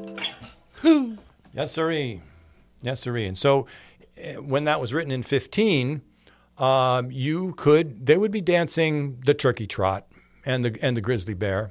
Yes, sirree. Yes, sirree. And so when that was written in 15, they would be dancing the turkey trot and the grizzly bear.